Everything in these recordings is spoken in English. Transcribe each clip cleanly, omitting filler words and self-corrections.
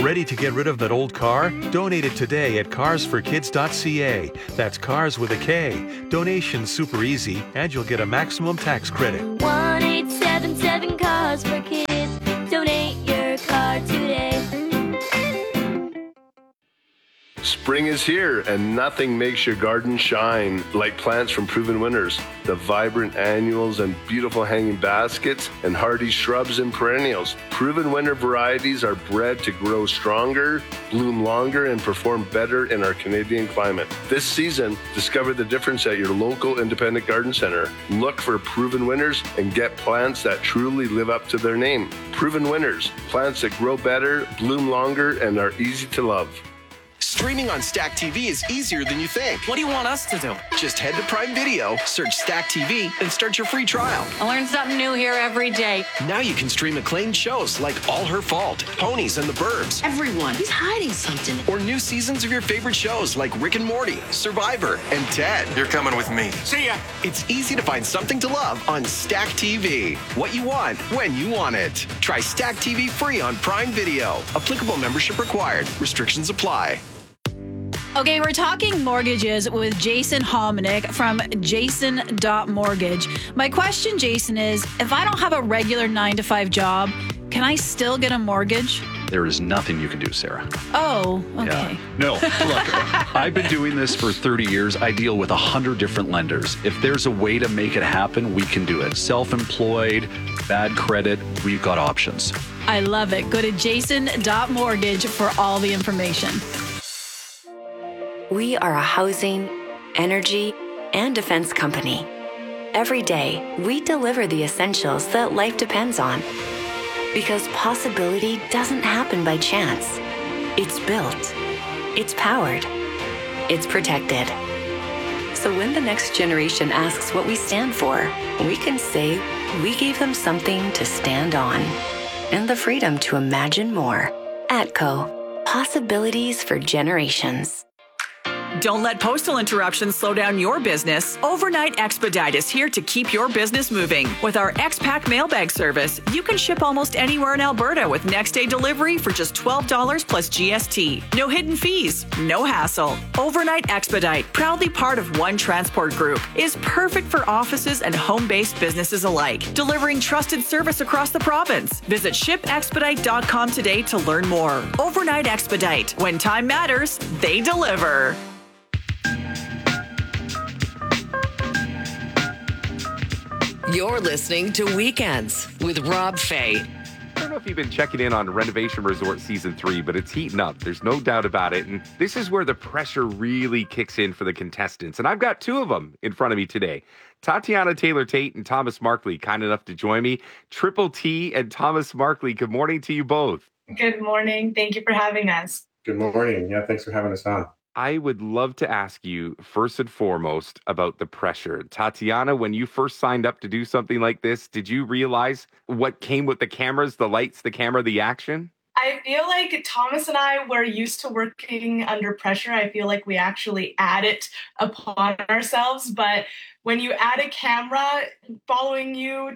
Ready to get rid of that old car? Donate it today at carsforkids.ca. That's cars with a K. Donation's super easy, and you'll get a maximum tax credit. 1-877-CARS-FOR-KIDS. Donate your car today. Spring is here, and nothing makes your garden shine like plants from Proven Winners. The vibrant annuals and beautiful hanging baskets and hardy shrubs and perennials. Proven Winner varieties are bred to grow stronger, bloom longer, and perform better in our Canadian climate. This season, discover the difference at your local independent garden center. Look for Proven Winners and get plants that truly live up to their name. Proven Winners, plants that grow better, bloom longer, and are easy to love. Streaming on Stack TV is easier than you think. What do you want us to do? Just head to Prime Video, search Stack TV, and start your free trial. I learn something new here every day. Now you can stream acclaimed shows like All Her Fault, Ponies and the Burbs. Everyone, he's hiding something. Or new seasons of your favorite shows like Rick and Morty, Survivor, and Ted. You're coming with me. See ya. It's easy to find something to love on Stack TV. What you want, when you want it. Try Stack TV free on Prime Video. Applicable membership required. Restrictions apply. Okay, we're talking mortgages with Jason Hominick from jason.mortgage. My question, Jason, is if I don't have a regular 9-to-5 job, can I still get a mortgage? There is nothing you can do, Sarah. Oh, okay. Yeah. No, look, I've been doing this for 30 years. I deal with 100 different lenders. If there's a way to make it happen, we can do it. Self-employed, bad credit, we've got options. I love it. Go to jason.mortgage for all the information. We are a housing, energy, and defense company. Every day, we deliver the essentials that life depends on. Because possibility doesn't happen by chance. It's built. It's powered. It's protected. So when the next generation asks what we stand for, we can say we gave them something to stand on. And the freedom to imagine more. ATCO. Possibilities for generations. Don't let postal interruptions slow down your business. Overnight Expedite is here to keep your business moving. With our X-Pack mailbag service, you can ship almost anywhere in Alberta with next-day delivery for just $12 plus GST. No hidden fees, no hassle. Overnight Expedite, proudly part of One Transport Group, is perfect for offices and home-based businesses alike, delivering trusted service across the province. Visit shipexpedite.com today to learn more. Overnight Expedite. When time matters, they deliver. You're listening to Weekends with Rob Fay. I don't know if you've been checking in on Renovation Resort Season 3, but it's heating up. There's no doubt about it. And this is where the pressure really kicks in for the contestants. And I've got two of them in front of me today. Tatiana Taylor-Tate and Thomas Markley, kind enough to join me. Triple T and Thomas Markley, good morning to you both. Good morning. Thank you for having us. Good morning. Yeah, thanks for having us on. I would love to ask you, first and foremost, about the pressure. Tatiana, when you first signed up to do something like this, did you realize what came with the cameras, the lights, the camera, the action? I feel like Thomas and I were used to working under pressure. I feel like we actually add it upon ourselves. But when you add a camera following you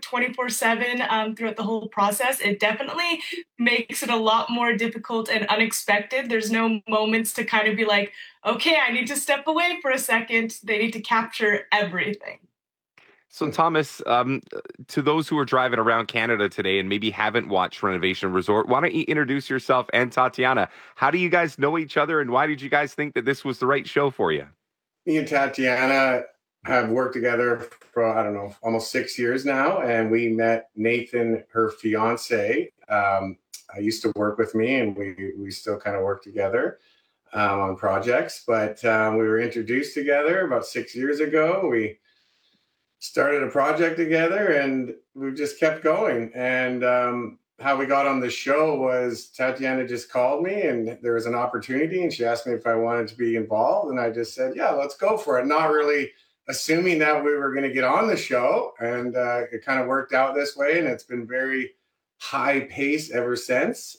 24/7 throughout the whole process, it definitely makes it a lot more difficult and unexpected. There's no moments to kind of be like, okay, I need to step away for a second. They need to capture everything. So, Thomas, to those who are driving around Canada today and maybe haven't watched Renovation Resort, why don't you introduce yourself and Tatiana? How do you guys know each other, and why did you guys think that this was the right show for you? Me and Tatiana have worked together for, almost 6 years now, and we met Nathan, her fiance. Used to work with me, and we still kind of work together on projects, but we were introduced together about 6 years ago. We started a project together, and we just kept going. And how we got on the show was Tatiana just called me, and there was an opportunity, and she asked me if I wanted to be involved. And I just said, yeah, let's go for it. Not really assuming that we were going to get on the show. And it kind of worked out this way, and it's been very high pace ever since.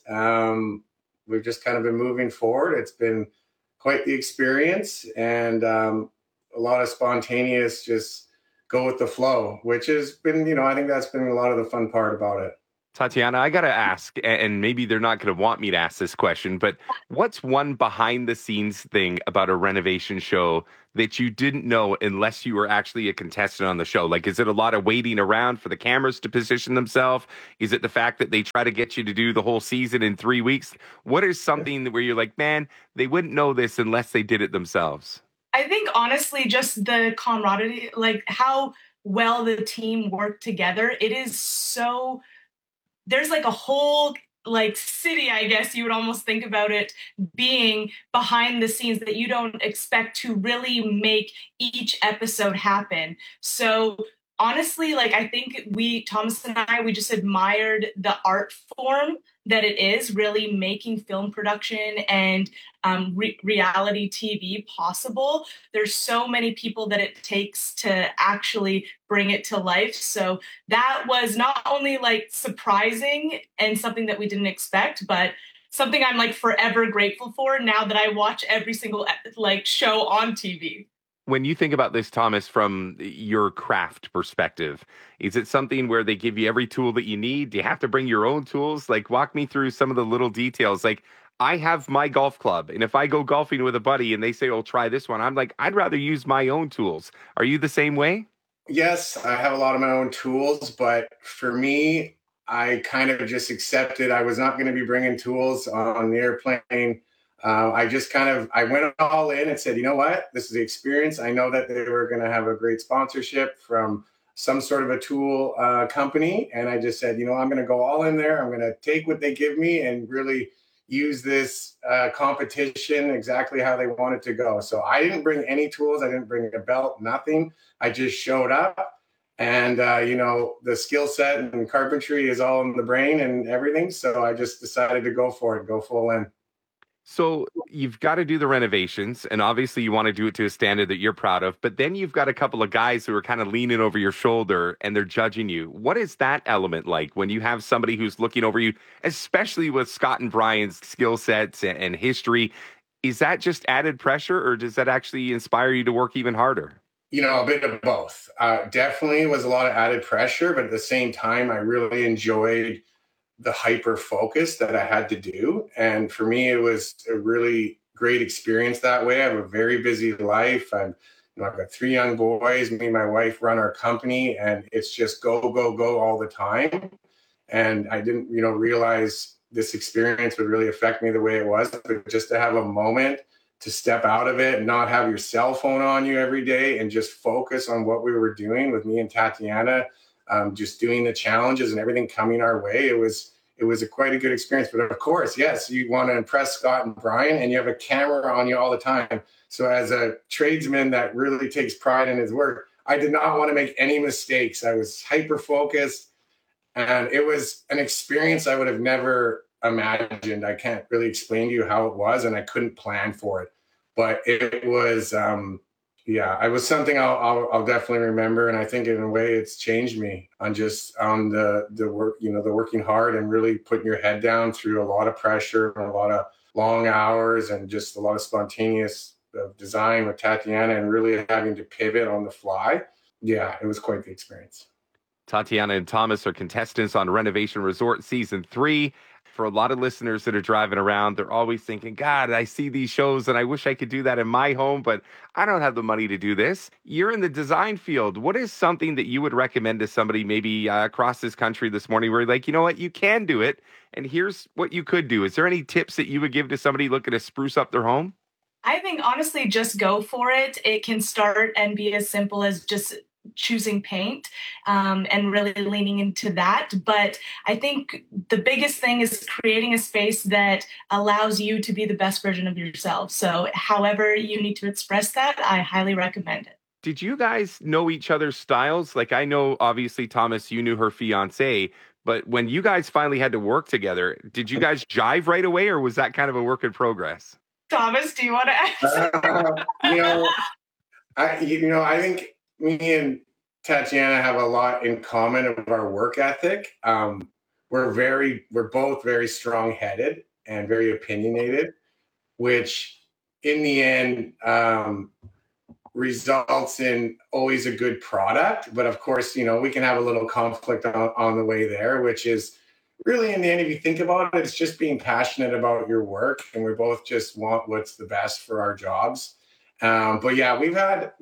We've just kind of been moving forward. It's been quite the experience, and a lot of spontaneous, just go with the flow, which has been, I think that's been a lot of the fun part about it. Tatiana, I got to ask, and maybe they're not going to want me to ask this question, but what's one behind the scenes thing about a renovation show that you didn't know unless you were actually a contestant on the show? Like, is it a lot of waiting around for the cameras to position themselves? Is it the fact that they try to get you to do the whole season in 3 weeks? What is something where you're like, man, they wouldn't know this unless they did it themselves? I think honestly, just the camaraderie, like how well the team worked together. It is so, there's like a whole like city, I guess you would almost think about it being behind the scenes that you don't expect to really make each episode happen. So honestly, like I think Thomas and I, we just admired the art form that it is, really making film production and reality TV possible. There's so many people that it takes to actually bring it to life. So that was not only like surprising and something that we didn't expect, but something I'm like forever grateful for now that I watch every single like show on TV. When you think about this, Thomas, from your craft perspective, is it something where they give you every tool that you need? Do you have to bring your own tools? Like, walk me through some of the little details. Like, I have my golf club, and if I go golfing with a buddy and they say, oh, try this one, I'm like, I'd rather use my own tools. Are you the same way? Yes, I have a lot of my own tools, but for me, I kind of just accepted I was not going to be bringing tools on the airplane. I went all in and said, you know what, this is the experience. I know that they were going to have a great sponsorship from some sort of a tool company. And I just said, you know, I'm going to go all in there. I'm going to take what they give me and really use this competition exactly how they want it to go. So I didn't bring any tools. I didn't bring a belt, nothing. I just showed up. And, the skill set and carpentry is all in the brain and everything. So I just decided to go for it, go full in. So you've got to do the renovations, and obviously you want to do it to a standard that you're proud of, but then you've got a couple of guys who are kind of leaning over your shoulder and they're judging you. What is that element like when you have somebody who's looking over you, especially with Scott and Brian's skill sets and history? Is that just added pressure, or does that actually inspire you to work even harder? A bit of both. Definitely was a lot of added pressure, but at the same time, I really enjoyed the hyper focus that I had to do. And for me, it was a really great experience that way. I have a very busy life. I've got 3 young boys. Me and my wife run our company, and it's just go, go, go all the time. And I didn't, realize this experience would really affect me the way it was. But just to have a moment to step out of it and not have your cell phone on you every day and just focus on what we were doing with me and Tatiana, just doing the challenges and everything coming our way. It was quite a good experience. But of course, yes, you want to impress Scott and Brian, and you have a camera on you all the time. So as a tradesman that really takes pride in his work, I did not want to make any mistakes. I was hyper focused, and it was an experience I would have never imagined. I can't really explain to you how it was, and I couldn't plan for it. But it was, it was something I'll definitely remember. And I think in a way it's changed me on the work, the working hard and really putting your head down through a lot of pressure and a lot of long hours and just a lot of spontaneous design with Tatiana and really having to pivot on the fly. Yeah, it was quite the experience. Tatiana and Thomas are contestants on Renovation Resort Season 3. For a lot of listeners that are driving around, they're always thinking, God, I see these shows and I wish I could do that in my home, but I don't have the money to do this. You're in the design field. What is something that you would recommend to somebody maybe across this country this morning where you're like, you know what, you can do it, and here's what you could do? Is there any tips that you would give to somebody looking to spruce up their home? I think honestly, just go for it. It can start and be as simple as just choosing paint and really leaning into that. But I think the biggest thing is creating a space that allows you to be the best version of yourself. So however you need to express that, I highly recommend it. Did you guys know each other's styles? Like, I know, obviously, Thomas, you knew her fiance, but when you guys finally had to work together, did you guys jive right away, or was that kind of a work in progress? Thomas, do you want to answer? I think me and Tatiana have a lot in common of our work ethic. We're both very strong-headed and very opinionated, which in the end results in always a good product. But of course, we can have a little conflict on the way there, which is, really, in the end, if you think about it, it's just being passionate about your work, and we both just want what's the best for our jobs. But yeah, we've had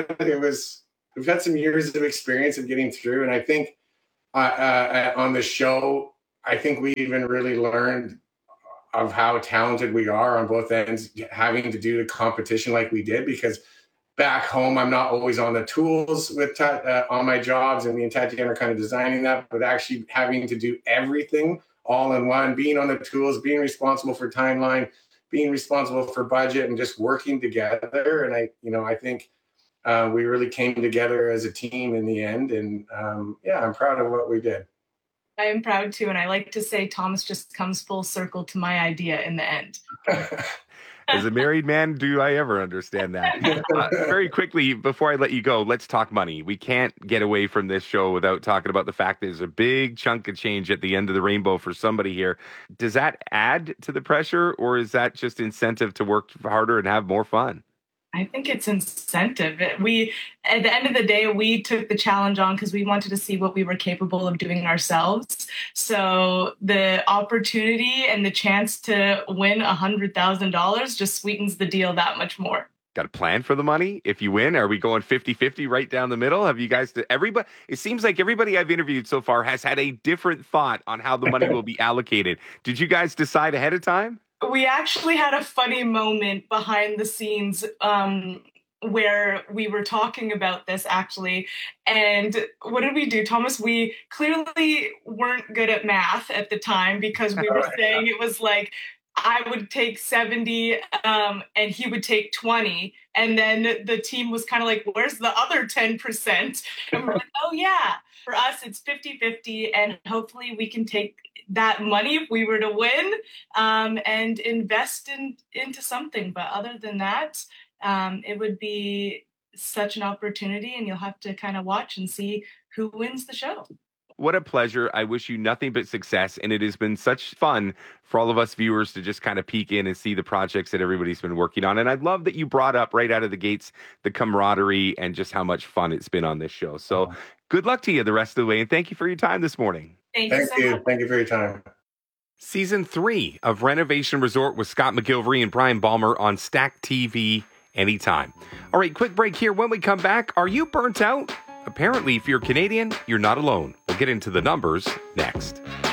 some years of experience of getting through, and I think on the show, I think we even really learned of how talented we are on both ends, having to do the competition like we did, because back home, I'm not always on the tools with on my jobs, and me and Tatiana are kind of designing that, but actually having to do everything all in one, being on the tools, being responsible for timeline, being responsible for budget, and just working together. And I think we really came together as a team in the end. And I'm proud of what we did. I am proud too. And I like to say Thomas just comes full circle to my idea in the end. As a married man, do I ever understand that? Very quickly, before I let you go, let's talk money. We can't get away from this show without talking about the fact there's a big chunk of change at the end of the rainbow for somebody here. Does that add to the pressure, or is that just incentive to work harder and have more fun? I think it's incentive. At the end of the day, we took the challenge on because we wanted to see what we were capable of doing ourselves. So the opportunity and the chance to win $100,000 just sweetens the deal that much more. Got a plan for the money? If you win, are we going 50-50 right down the middle? Have you guys, everybody, it seems like everybody I've interviewed so far has had a different thought on how the money will be allocated. Did you guys decide ahead of time? We actually had a funny moment behind the scenes where we were talking about this, actually. And what did we do, Thomas? We clearly weren't good at math at the time, because we were saying it was like I would take 70 and he would take 20. And then the team was kind of like, where's the other 10%? And we're like, oh, yeah. For us, it's 50-50. And hopefully we can take that money if we were to win and invest into something. But other than that, it would be such an opportunity, and you'll have to kind of watch and see who wins the show. What a pleasure. I wish you nothing but success. And it has been such fun for all of us viewers to just kind of peek in and see the projects that everybody's been working on. And I love that you brought up right out of the gates the camaraderie and just how much fun it's been on this show. So good luck to you the rest of the way. And thank you for your time this morning. Thank you. Thank you for your time. Season 3 of Renovation Resort with Scott McGilvery and Brian Balmer on Stack TV anytime. All right, quick break here. When we come back, are you burnt out? Apparently, if you're Canadian, you're not alone. We'll get into the numbers next.